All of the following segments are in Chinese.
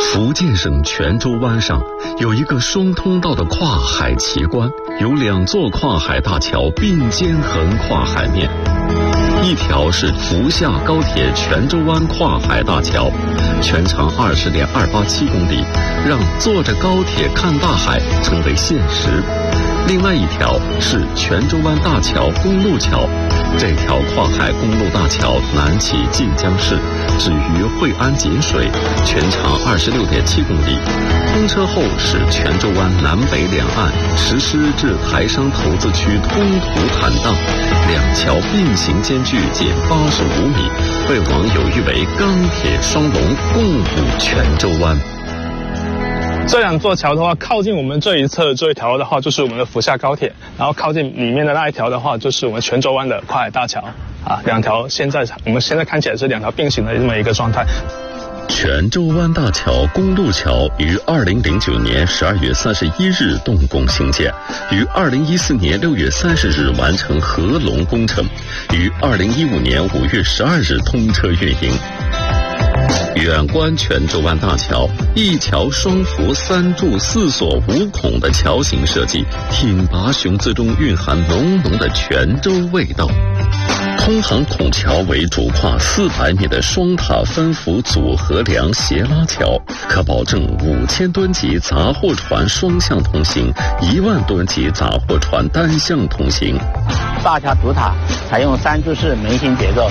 福建省泉州湾上有一个双通道的跨海奇观，有2座跨海大桥并肩横跨海面。一条是福厦高铁泉州湾跨海大桥，全长20.287公里，让坐着高铁看大海成为现实。另外一条是泉州湾大桥公路桥，这条跨海公路大桥南起晋江市，止于惠安节水，全长26.7公里。通车后使泉州湾南北两岸实施至台商投资区通途坦荡，两桥并行间距仅85米，被网友誉为钢铁双龙，共舞泉州湾。 这2座桥的话，靠近我们这一侧这一条的话，就是我们的福厦高铁，然后靠近里面的那一条的话，就是我们泉州湾的跨海大桥啊。2条我们现在看起来是2条并行的这么一个状态。 泉州湾大桥公路桥于2009年12月31日动工兴建，于2014年6月30日完成合龙工程，于2015年5月12日通车运营。远观泉州湾大桥，一桥双扶3柱4锁5孔的桥型设计，挺拔雄姿中蕴含浓浓的泉州味道。通航孔桥为主跨400米的双塔分幅组合梁斜拉桥，可保证5000吨级杂货船双向通行，1万吨级杂货船单向通行。 大桥主塔采用3柱式门形结构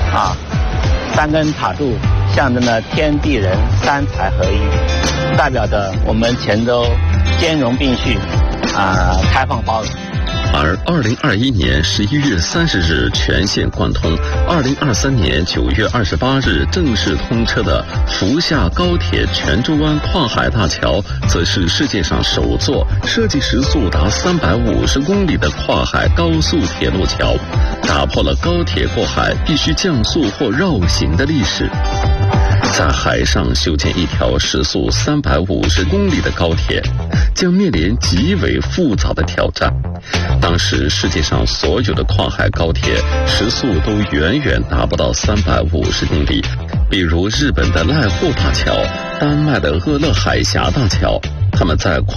，3根塔柱象征了天地人3才合一，代表着我们泉州兼容并蓄，开放包容。 而2021年11月30日全线贯通，2023年9月28日正式通车的福厦高铁泉州湾跨海大桥，则是世界上首座设计时速达350公里的跨海高速铁路桥，打破了高铁过海必须降速或绕行的历史。在海上修建一条时速350公里的高铁，将面临极为复杂的挑战。当时世界上所有的跨海高铁时速都远远达不到350公里，比如日本的濑户大桥、丹麦的鄂勒海峡大桥，他们在